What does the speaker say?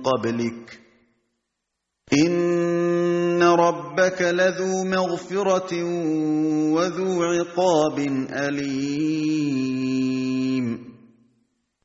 قبلك إن ربك لذو مغفرة وذو عقاب أليم